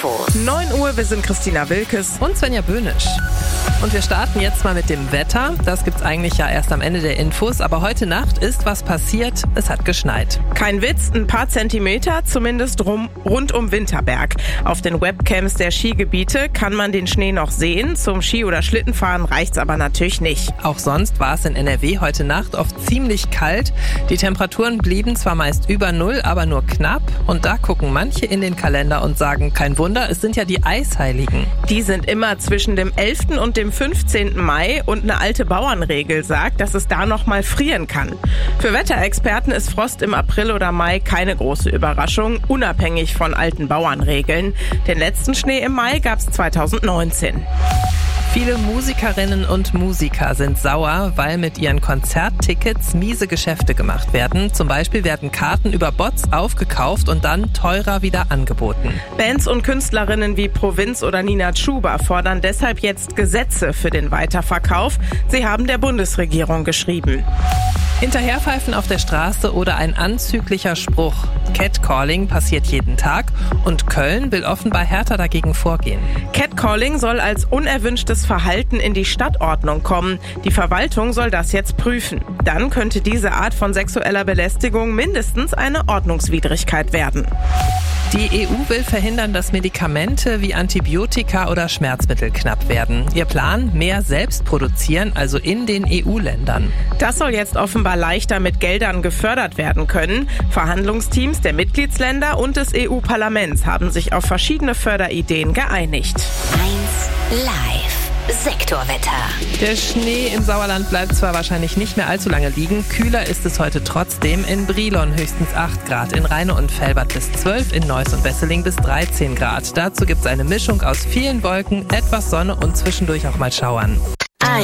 Infos. 9 Uhr, wir sind Christina Wilkes und Svenja Böhnisch. Und wir starten jetzt mal mit dem Wetter. Das gibt's eigentlich ja erst am Ende der Infos. Aber heute Nacht ist was passiert. Es hat geschneit. Kein Witz, ein paar Zentimeter, zumindest rund um Winterberg. Auf den Webcams der Skigebiete kann man den Schnee noch sehen. Zum Ski- oder Schlittenfahren reicht's aber natürlich nicht. Auch sonst war es in NRW heute Nacht oft ziemlich kalt. Die Temperaturen blieben zwar meist über Null, aber nur knapp. Und da gucken manche in den Kalender und sagen, kein Wunder, es sind ja die Eisheiligen. Die sind immer zwischen dem 11. und dem 15. Mai und eine alte Bauernregel sagt, dass es da noch mal frieren kann. Für Wetterexperten ist Frost im April oder Mai keine große Überraschung, unabhängig von alten Bauernregeln. Den letzten Schnee im Mai gab's 2019. Viele Musikerinnen und Musiker sind sauer, weil mit ihren Konzerttickets miese Geschäfte gemacht werden. Zum Beispiel werden Karten über Bots aufgekauft und dann teurer wieder angeboten. Bands und Künstlerinnen wie Provinz oder Nina Chuba fordern deshalb jetzt Gesetze für den Weiterverkauf. Sie haben der Bundesregierung geschrieben. Hinterherpfeifen auf der Straße oder ein anzüglicher Spruch. Catcalling passiert jeden Tag und Köln will offenbar härter dagegen vorgehen. Catcalling soll als unerwünschtes Verhalten in die Stadtordnung kommen. Die Verwaltung soll das jetzt prüfen. Dann könnte diese Art von sexueller Belästigung mindestens eine Ordnungswidrigkeit werden. Die EU will verhindern, dass Medikamente wie Antibiotika oder Schmerzmittel knapp werden. Ihr Plan, mehr selbst produzieren, also in den EU-Ländern. Das soll jetzt offenbar leichter mit Geldern gefördert werden können. Verhandlungsteams der Mitgliedsländer und des EU-Parlaments haben sich auf verschiedene Förderideen geeinigt. 1 Live. Sektorwetter. Der Schnee im Sauerland bleibt zwar wahrscheinlich nicht mehr allzu lange liegen, kühler ist es heute trotzdem. In Brilon höchstens 8 Grad, in Rheine und Velbert bis 12, in Neuss und Wesseling bis 13 Grad. Dazu gibt es eine Mischung aus vielen Wolken, etwas Sonne und zwischendurch auch mal Schauern.